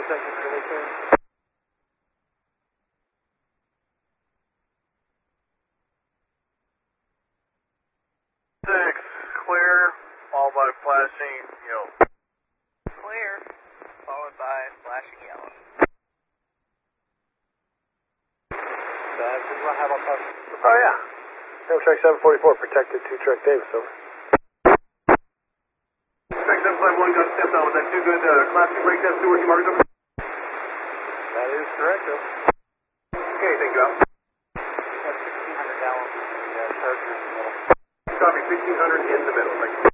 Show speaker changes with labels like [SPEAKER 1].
[SPEAKER 1] seconds, really clear.
[SPEAKER 2] 6, clear, followed by flashing yellow.
[SPEAKER 3] Clear, followed by flashing yellow.
[SPEAKER 1] This is what I have on top.
[SPEAKER 4] Oh, yeah. Amtrak 744, protected 2-track Davis, over.
[SPEAKER 2] Track 751 got stepped on. Was that too good? Class 2 brake test, 2 working markers over?
[SPEAKER 1] That is correct, though.
[SPEAKER 2] Okay, thank you, out.
[SPEAKER 1] That's 1,600 gallons. Yeah, chargers in the middle.
[SPEAKER 2] Copy, 1600 in the middle. Thank you.